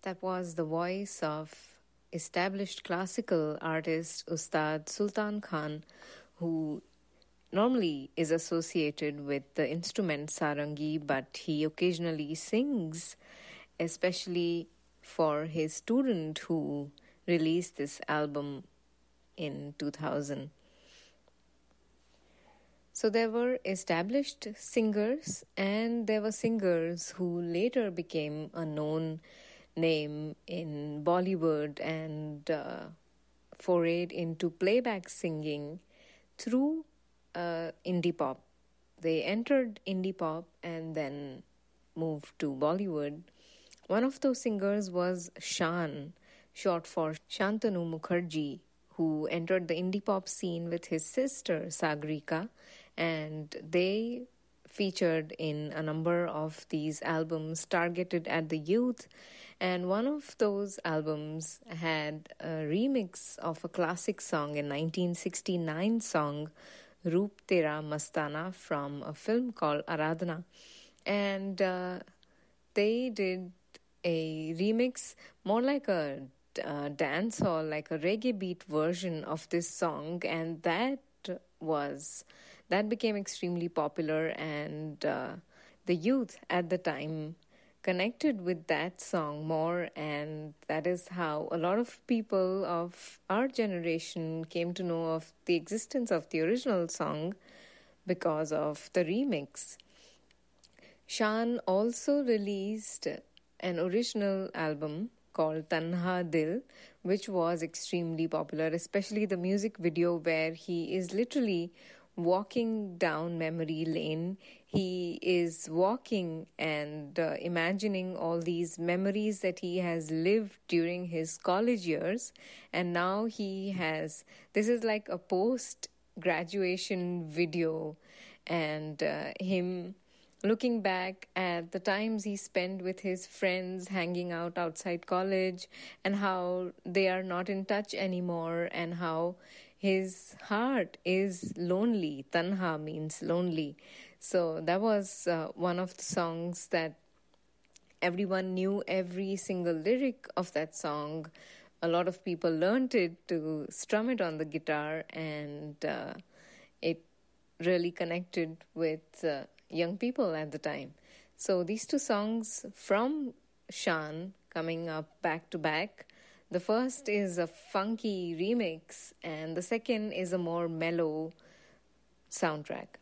That was the voice of established classical artist Ustad Sultan Khan, who normally is associated with the instrument sarangi, but he occasionally sings, especially for his student who released this album in 2000. So there were established singers, and there were singers who later became a known name in Bollywood and forayed into playback singing through indie pop. They entered indie pop and then moved to Bollywood. One of those singers was Shan, short for Shantanu Mukherjee, who entered the indie pop scene with his sister Sagrika, and they featured in a number of these albums targeted at the youth. And one of those albums had a remix of a classic song, a 1969 song, Roop Tera Mastana, from a film called Aradhana. And they did a remix more like a dance hall, like a reggae beat version of this song, and that became extremely popular, and the youth at the time connected with that song more, and that is how a lot of people of our generation came to know of the existence of the original song because of the remix. Shan also released an original album called Tanha Dil, which was extremely popular, especially the music video where he is literally walking down memory lane. He is walking and imagining all these memories that he has lived during his college years, and now this is like a post-graduation video, and him looking back at the times he spent with his friends hanging out outside college, and how they are not in touch anymore, and how his heart is lonely. Tanha means lonely. So that was one of the songs that everyone knew every single lyric of that song. A lot of people learned it to strum it on the guitar, and it really connected with young people at the time. So these two songs from Shan coming up back to back. The first is a funky remix, and the second is a more mellow soundtrack.